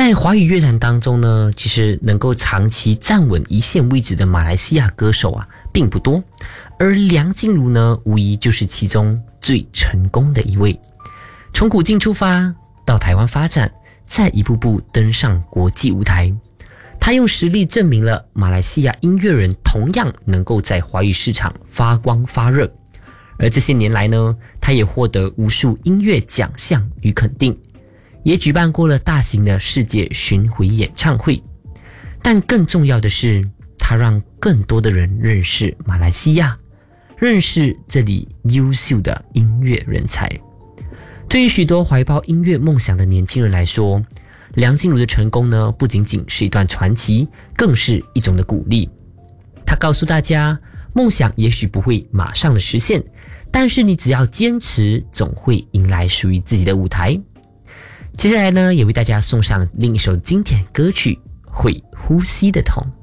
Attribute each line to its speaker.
Speaker 1: 在华语乐坛当中呢，其实能够长期站稳一线位置的马来西亚歌手并不多，而梁静茹呢，无疑就是其中最成功的一位。从古晋出发，到台湾发展，再一步步登上国际舞台，她用实力证明了马来西亚音乐人同样能够在华语市场发光发热。而这些年来呢，她也获得无数音乐奖项与肯定，也举办过了大型的世界巡回演唱会。但更重要的是，她让更多的人认识马来西亚，认识这里优秀的音乐人才。对于许多怀抱音乐梦想的年轻人来说，梁静茹的成功呢，不仅仅是一段传奇，更是一种的鼓励。她告诉大家，梦想也许不会马上的实现，但是你只要坚持，总会迎来属于自己的舞台。接下来呢，也为大家送上另一首经典歌曲《会呼吸的痛》。